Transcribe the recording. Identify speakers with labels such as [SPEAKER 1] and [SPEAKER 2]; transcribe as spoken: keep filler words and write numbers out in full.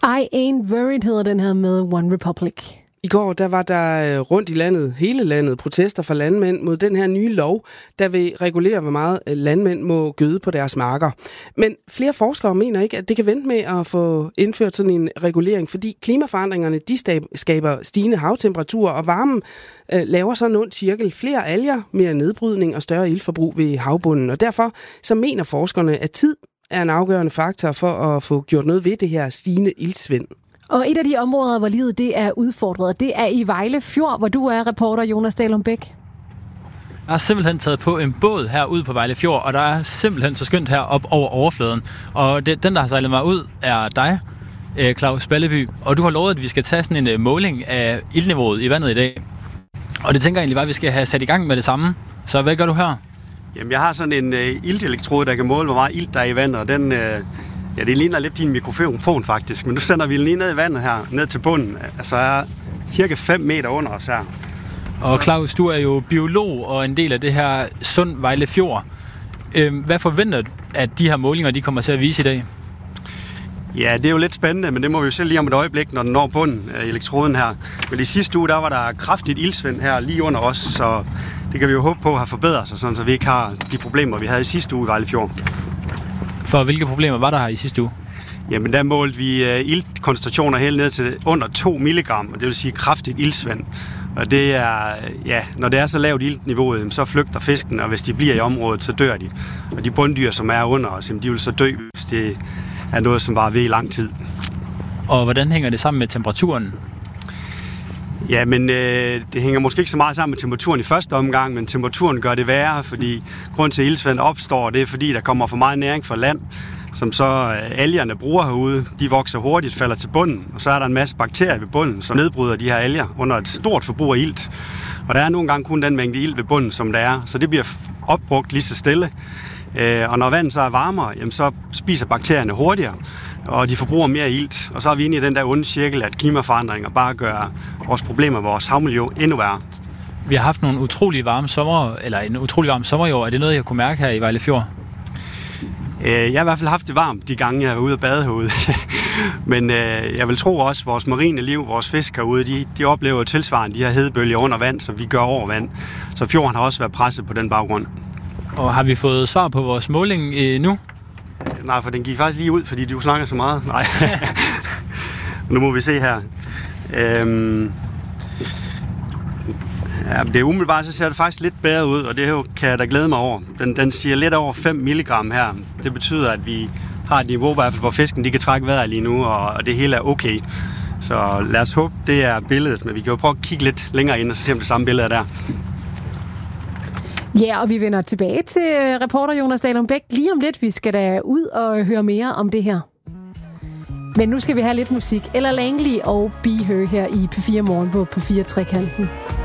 [SPEAKER 1] I Ain't Worried hedder den her med One Republic.
[SPEAKER 2] I går der var der rundt i landet, hele landet, protester fra landmænd mod den her nye lov, der vil regulere, hvor meget landmænd må gøde på deres marker. Men flere forskere mener ikke, at det kan vente med at få indført sådan en regulering, fordi klimaforandringerne de skaber stigende havtemperaturer, og varmen øh, laver sådan en ond cirkel. Flere alger, mere nedbrydning og større iltforbrug ved havbunden. Og derfor så mener forskerne, at tid er en afgørende faktor for at få gjort noget ved det her stigende iltsvind.
[SPEAKER 1] Og et af de områder, hvor livet det er udfordret, det er i Vejle Fjord, hvor du er reporter, Jonas Dalum Bech.
[SPEAKER 3] Jeg har simpelthen taget på en båd herude på Vejle Fjord, og der er simpelthen så skønt her op over overfladen. Og det, den, der har sejlet mig ud, er dig, Claus Balleby. Og du har lovet, at vi skal tage sådan en måling af iltniveauet i vandet i dag. Og det tænker jeg egentlig bare, at vi skal have sat i gang med det samme. Så hvad gør du her?
[SPEAKER 4] Jamen, jeg har sådan en øh, iltelektrode, der kan måle, hvor meget ilt der er i vandet, og den... Øh Ja, det ligner lidt din mikrofon faktisk, men nu sender vi lige ned i vandet her, ned til bunden. Altså er cirka fem meter under os her.
[SPEAKER 3] Og Claus, du er jo biolog og en del af det her Sund Vejle Fjord. Hvad forventer du, at de her målinger de kommer til at vise i dag?
[SPEAKER 4] Ja, det er jo lidt spændende, men det må vi jo se lige om et øjeblik, når den når bunden af elektroden her. Men i sidste uge, der var der kraftigt iltsvind her lige under os, så det kan vi jo håbe på har forbedret sig, sådan, så vi ikke har de problemer, vi havde i sidste uge i Vejle Fjord.
[SPEAKER 3] For hvilke problemer var der her i sidste uge?
[SPEAKER 4] Jamen, der målte vi uh, iltkoncentrationer helt ned til under to milligram, og det vil sige kraftigt iltsvand. Og det er, ja, når det er så lavt iltniveauet, så flygter fisken, og hvis de bliver i området, så dør de. Og de bunddyr, som er under os, de vil så dø, hvis det er noget, som varer ved i lang tid.
[SPEAKER 3] Og hvordan hænger det sammen med temperaturen?
[SPEAKER 4] Ja, men øh, det hænger måske ikke så meget sammen med temperaturen i første omgang, men temperaturen gør det værre, fordi grund til, at iltsvind opstår, det er fordi, der kommer for meget næring fra land, som så øh, algerne bruger herude. De vokser hurtigt, falder til bunden, og så er der en masse bakterier ved bunden, som nedbryder de her alger under et stort forbrug af ilt. Og der er nogle gange kun den mængde ilt ved bunden, som der er, så det bliver opbrugt lige så stille. Øh, og når vandet så er varmere, jamen, så spiser bakterierne hurtigere, og de forbruger mere ilt. Og så er vi inde i den der onde cirkel, at klimaforandringer bare gør vores problemer med vores havmiljø endnu værre.
[SPEAKER 3] Vi har haft nogle utrolig varme sommer, eller en utrolig varm sommer i år. Er det noget, jeg kunne mærke her i Vejle Fjord?
[SPEAKER 4] Jeg har i hvert fald haft det varmt de gange, jeg er ude og bade herude. Men øh, jeg vil tro også, at vores marine liv, vores fisk herude, de, de oplever tilsvarende de her hedebølger under vand, som vi gør over vand. Så fjorden har også været presset på den baggrund.
[SPEAKER 3] Og har vi fået svar på vores måling øh, nu?
[SPEAKER 4] Nej, for den gik faktisk lige ud, fordi du snakker så meget. Nej. Nu må vi se her. Øhm Ja, det er umiddelbart, så ser det faktisk lidt bedre ud, og det jo, kan jeg da glæde mig over. Den, den siger lidt over fem milligram her. Det betyder, at vi har et niveau, hvor fisken de kan trække vejret lige nu, og, og det hele er okay. Så lad os håbe, det er billedet, men vi kan jo prøve at kigge lidt længere ind, og så se om det samme billede er der.
[SPEAKER 1] Ja, og vi vender tilbage til reporter Jonas Dalum Bech lige om lidt. Vi skal da ud og høre mere om det her. Men nu skal vi have lidt musik. Ella Langley og Be Her her i P fire Morgen på P fire Trekanten.